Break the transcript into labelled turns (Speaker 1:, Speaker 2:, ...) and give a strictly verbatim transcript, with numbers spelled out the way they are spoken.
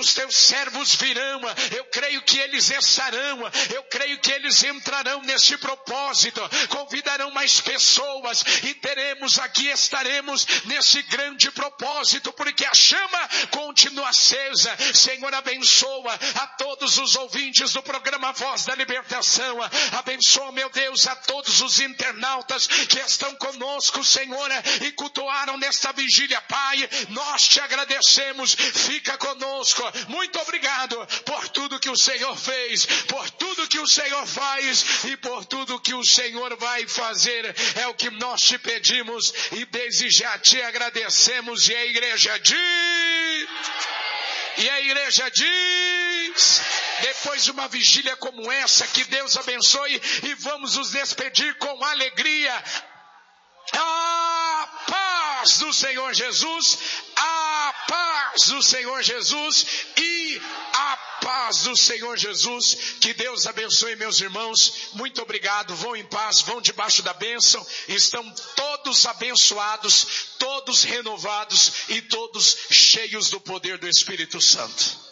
Speaker 1: os teus servos virão, eu creio que eles estarão, eu creio que eles entrarão neste propósito, convidarão mais pessoas e teremos aqui, estaremos nesse grande propósito, porque a chama continua acesa. Senhor, abençoa a todos os ouvintes do programa Voz da Libertação, abençoa, meu Deus, a todos os internautas que estão conosco, Senhor, e cultuaram nesta vigília, Pai, nós te agradecemos, fica conosco, muito obrigado por tudo que o Senhor fez, por tudo que o Senhor faz e por tudo que o Senhor vai fazer, é o que nós te pedimos e desde já te agradecemos. E a igreja diz, e a igreja diz, depois de uma vigília como essa, que Deus abençoe e vamos nos despedir com alegria. A paz do Senhor Jesus, a paz do Senhor Jesus e a paz do Senhor Jesus. Que Deus abençoe, meus irmãos, muito obrigado, vão em paz, vão debaixo da bênção, estão todos abençoados, todos renovados e todos cheios do poder do Espírito Santo.